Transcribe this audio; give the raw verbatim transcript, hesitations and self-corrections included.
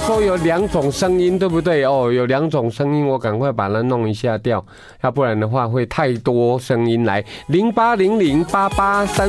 说有两种声音，对不对？哦，有两种声音，我赶快把它弄一下掉，要不然的话会太多声音来。零八零零八八三。